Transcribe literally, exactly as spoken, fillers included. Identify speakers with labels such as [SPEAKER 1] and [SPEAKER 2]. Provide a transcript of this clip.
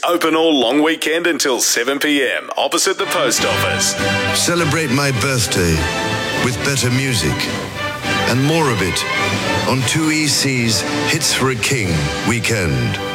[SPEAKER 1] open all long weekend until seven p m opposite the post office.
[SPEAKER 2] Celebrate my birthday with better music and more of it on two E C's Hits for a King weekend.